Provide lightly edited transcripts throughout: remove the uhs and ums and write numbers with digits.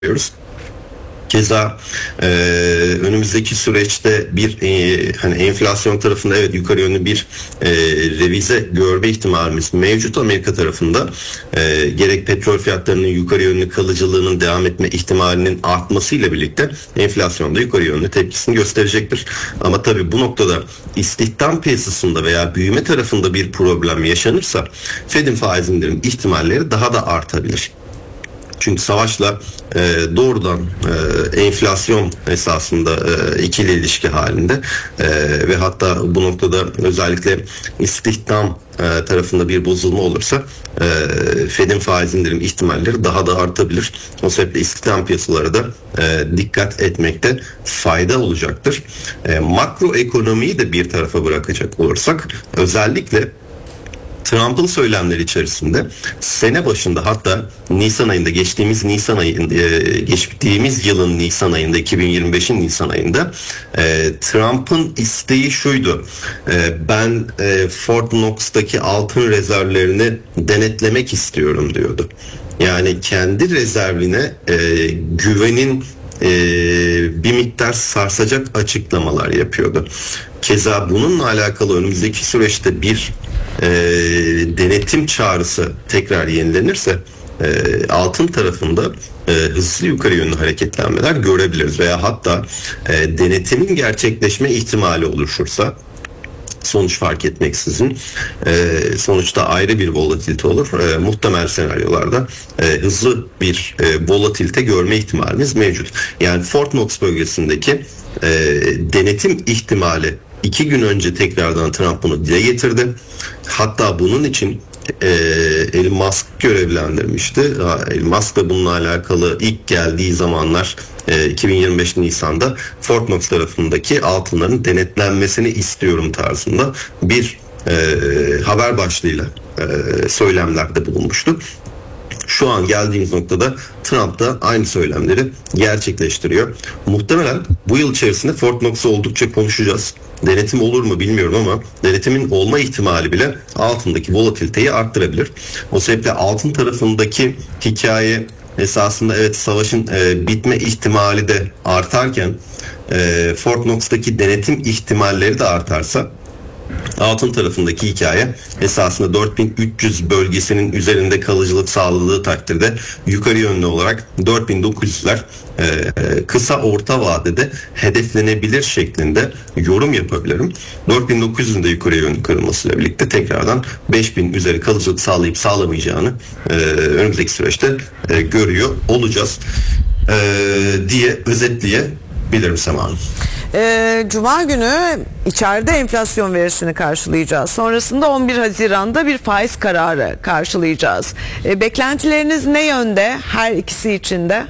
görüyoruz. Keza önümüzdeki süreçte bir hani enflasyon tarafında evet yukarı yönlü bir revize görme ihtimalimiz mevcut. Amerika tarafında gerek petrol fiyatlarının yukarı yönlü kalıcılığının devam etme ihtimalinin artmasıyla birlikte enflasyonda yukarı yönlü tepkisini gösterecektir. Ama tabii bu noktada istihdam piyasasında veya büyüme tarafında bir problem yaşanırsa Fed'in faiz indirim ihtimalleri daha da artabilir. Çünkü savaşla doğrudan enflasyon esasında ikili ilişki halinde ve hatta bu noktada özellikle istihdam tarafında bir bozulma olursa Fed'in faiz indirim ihtimalleri daha da artabilir. O sebeple istihdam piyasaları da dikkat etmekte fayda olacaktır. Makro ekonomiyi de bir tarafa bırakacak olursak özellikle Trump'ın söylemleri içerisinde sene başında hatta Nisan ayında geçtiğimiz yılın Nisan ayında 2025'in Nisan ayında Trump'ın isteği şuydu. Ben Fort Knox'taki altın rezervlerini denetlemek istiyorum diyordu. Yani kendi rezervine güvenin bir miktar sarsacak açıklamalar yapıyordu. Keza bununla alakalı önümüzdeki süreçte bir denetim çağrısı tekrar yenilenirse altın tarafında hızlı yukarı yönlü hareketlenmeler görebiliriz veya hatta denetimin gerçekleşme ihtimali oluşursa sonuç fark etmeksizin sonuçta ayrı bir volatilite olur. Muhtemel senaryolarda hızlı bir volatilite görme ihtimalimiz mevcut. Yani Fort Knox bölgesindeki denetim ihtimali 2 gün önce tekrardan Trump bunu dile getirdi. Hatta bunun için Elon Musk görevlendirmişti. Elon Musk da bununla alakalı ilk geldiği zamanlar 2025 Nisan'da Fort Knox tarafındaki altınların denetlenmesini istiyorum tarzında bir haber başlığıyla söylemlerde bulunmuştu. Şu an geldiğimiz noktada Trump da aynı söylemleri gerçekleştiriyor. Muhtemelen bu yıl içerisinde Fort Knox'u oldukça konuşacağız. Denetim olur mu bilmiyorum ama denetimin olma ihtimali bile altındaki volatiliteyi arttırabilir. O sebeple altın tarafındaki hikaye esasında evet savaşın bitme ihtimali de artarken Fort Knox'taki denetim ihtimalleri de artarsa altın tarafındaki hikaye esasında 4300 bölgesinin üzerinde kalıcılık sağladığı takdirde yukarı yönlü olarak 4900'ler kısa orta vadede hedeflenebilir şeklinde yorum yapabilirim. 4900'ün de yukarı yönlü kırılmasıyla birlikte tekrardan 5000 üzeri kalıcılık sağlayıp sağlamayacağını önümüzdeki süreçte görüyor olacağız diye özetleyebilirim Sema Hanım. Cuma günü içeride enflasyon verisini karşılayacağız. Sonrasında 11 Haziran'da bir faiz kararı karşılayacağız. Beklentileriniz ne yönde her ikisi için de?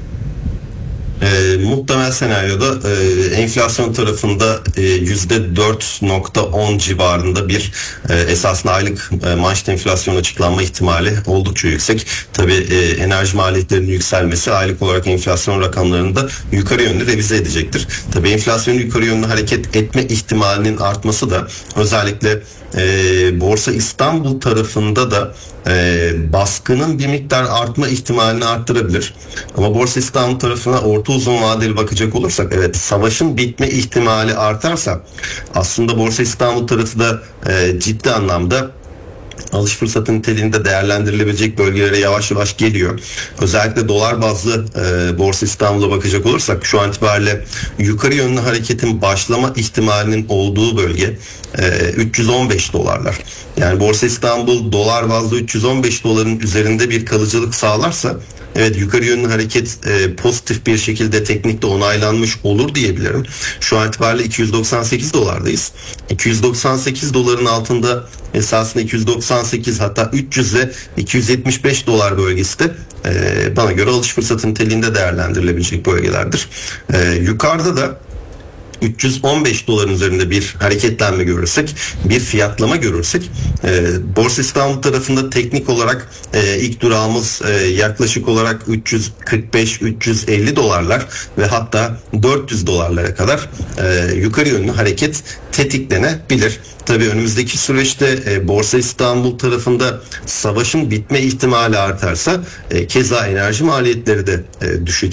Muhtemel senaryoda enflasyon tarafında %4.10 civarında bir esasında aylık manşet enflasyon açıklanma ihtimali oldukça yüksek. Tabii enerji maliyetlerinin yükselmesi aylık olarak enflasyon rakamlarını da yukarı yönlü revize edecektir. Tabii enflasyonun yukarı yönlü hareket etme ihtimalinin artması da özellikle Borsa İstanbul tarafında da baskının bir miktar artma ihtimalini arttırabilir. Ama Borsa İstanbul tarafına orta uzun vadeli bakacak olursak evet savaşın bitme ihtimali artarsa aslında Borsa İstanbul tarafı da ciddi anlamda alış fırsatı niteliğinde değerlendirilebilecek bölgelere yavaş yavaş geliyor. Özellikle dolar bazlı Borsa İstanbul'a bakacak olursak şu an itibariyle yukarı yönlü hareketin başlama ihtimalinin olduğu bölge 315 dolarlar. Yani Borsa İstanbul dolar bazlı 315 doların üzerinde bir kalıcılık sağlarsa evet yukarı yönlü hareket pozitif bir şekilde teknikte onaylanmış olur diyebilirim. Şu an itibariyle 298 dolardayız. 298 doların altında esasında 298 hatta 300 ve 275 dolar bölgesi de bana göre alış fırsatı niteliğinde değerlendirilebilecek bölgelerdir. Yukarıda da 315 doların üzerinde bir hareketlenme görürsek, bir fiyatlama görürsek, Borsa İstanbul tarafında teknik olarak ilk durağımız yaklaşık olarak 345-350 dolarlar ve hatta 400 dolarlara kadar yukarı yönlü hareket tetiklenebilir. Tabii önümüzdeki süreçte Borsa İstanbul tarafında savaşın bitme ihtimali artarsa keza enerji maliyetleri de düşecek.